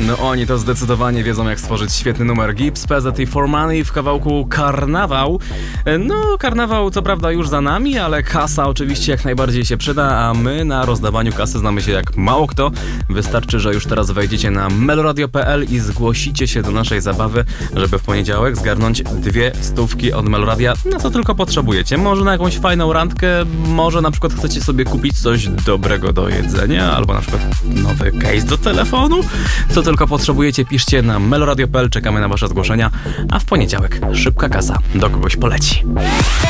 No oni to zdecydowanie wiedzą, jak stworzyć świetny numer. Gibbs, PZ i For Money w kawałku Karnawał. No, karnawał co prawda już za nami, ale kasa oczywiście jak najbardziej się przyda, a my na rozdawaniu kasy znamy się jak mało kto. Wystarczy, że już teraz wejdziecie na meloradio.pl i zgłosicie się do naszej zabawy, żeby w poniedziałek zgarnąć 200 od Meloradia. No co tylko potrzebujecie. Może na jakąś fajną randkę, może na przykład chcecie sobie kupić coś dobrego do jedzenia, albo na przykład nowy case do telefonu. Co tylko potrzebujecie, piszcie na meloradio.pl, czekamy na wasze zgłoszenia, a w poniedziałek szybka kasa do kogoś poleci.